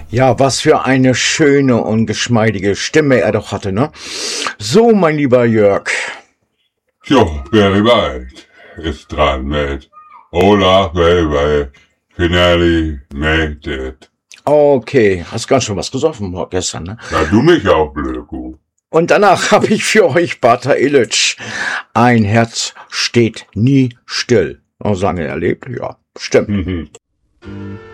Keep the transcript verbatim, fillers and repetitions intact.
Ja, was für eine schöne und geschmeidige Stimme er doch hatte, ne? So, mein lieber Jörg. Jo, Barry White ist dran mit Hola, baby, finally made it. Okay, hast ganz schön was gesoffen gestern, ne? Na, du mich auch, Blöku. Und danach habe ich für euch Bata Illich. Ein Herz steht nie still. Noch lange erlebt? Ja, stimmt.